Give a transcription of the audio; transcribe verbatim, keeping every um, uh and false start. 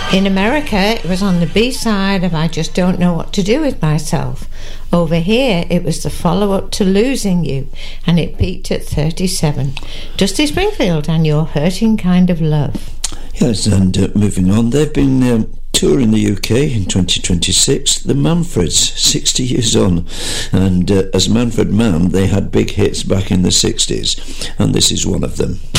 In America, it was on the B-side of I Just Don't Know What to Do With Myself. Over here, it was the follow-up to Losing You, and it peaked at thirty-seven. Dusty Springfield and Your Hurting Kind of Love. Yes, and uh, moving on, they've been um, touring the U K in twenty twenty-six, the Manfreds, sixty years on. And uh, as Manfred Man, they had big hits back in the sixties, and this is one of them.